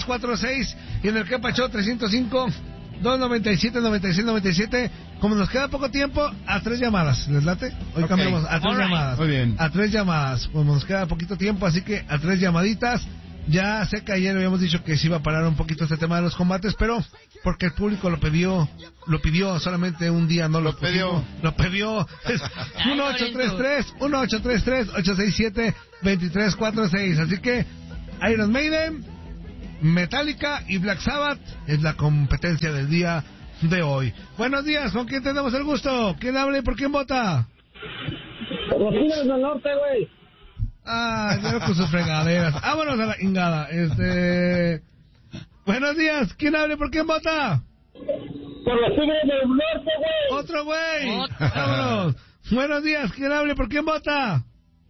2346 y en el que Pacho 305-297-9697. Como nos queda poco tiempo, a 3 llamadas. ¿Les late? Hoy cambiamos a 3 llamadas. Muy bien. A 3 llamadas. Como nos queda poquito tiempo, así que a 3 llamaditas. Ya sé que ayer habíamos dicho que se iba a parar un poquito este tema de los combates, pero porque el público lo pidió solamente un día, no lo pidió. 1833-867-2346. Así que Iron Maiden, Metallica y Black Sabbath es la competencia del día de hoy. Buenos días, ¿con quién tenemos el gusto? ¿Quién habla y por quién vota? Los Tigres del Norte, güey. Ah, yo con sus fregaderas. Vámonos a la ingada. Buenos días, ¿quién habla y por quién vota? Por los Tigres del Norte, güey. Otro güey. Vámonos. Buenos días, ¿quién habla y por quién vota?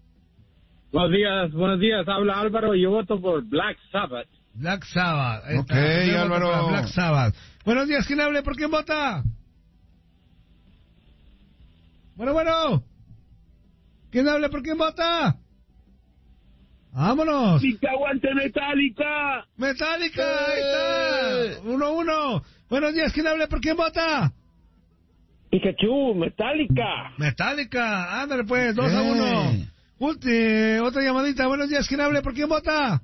Buenos días, habla Álvaro y yo voto por Black Sabbath. Black Sabbath. Ok, Álvaro. Black Sabbath. Buenos días, ¿quién habla y por quién vota? Bueno. ¿Quién habla y por quién vota? ¡Vámonos! ¡Metallica, aguante Metallica! ¡Metallica! ¡Ahí está! 1-1. Buenos días, ¿quién habla? ¿Por quién vota? Pikachu, Metallica. Metallica, ándale pues, 2-1. Otra llamadita. Buenos días, ¿quién habla? ¿Por quién vota?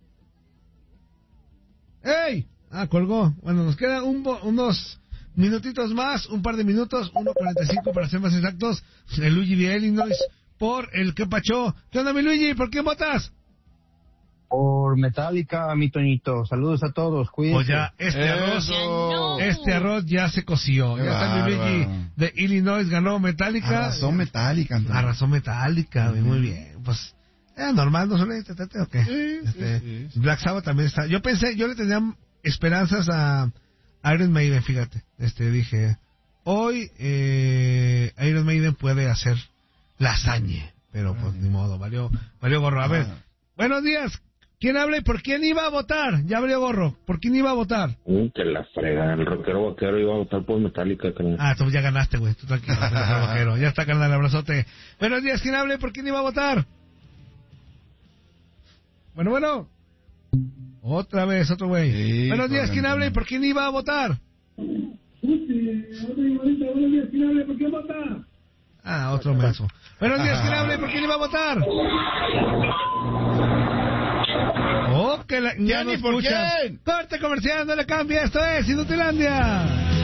¡Ey! Colgó. Bueno, nos quedan unos minutitos más, un par de minutos, 1:45 para ser más exactos. El Luigi de Illinois por el que Pacho. ¿Qué onda, mi Luigi? ¿Por quién votas? Por Metallica, mi Toñito. Saludos a todos, cuídense. Pues ya, este arroz ya se coció. Qué ya está mi Luigi de Illinois, ganó Metallica. Arrasó Metallica, Antonio. Arrasó Metallica, muy bien. Pues, normal, ¿no suele o qué? Sí. Black Sabbath también está. Yo le tenía esperanzas a Iron Maiden, fíjate. Dije, hoy Iron Maiden puede hacer la hazaña. Pero pues ni modo, valió gorro. A ver, buenos días. ¿Quién habla y por quién iba a votar? Ya abrió gorro. ¿Por quién iba a votar? Que la frega. El rockero vaquero iba a votar por Metallica, creo. Tú ya ganaste, güey. Tú tranquilo, rockero vaquero. Ya está, carnal, abrazote. Buenos días. ¿Quién habla y por quién iba a votar? Bueno. Otra vez, otro güey. Sí, buenos días. ¿Quién habla y por quién iba a votar? Buenos días. ¿Quién habla y por quién vota? Otro menso. Buenos días. ¿Quién habla y por quién iba a votar? ¿Quién y por quién? Corte comercial, no le cambia. Esto es Inutilandia.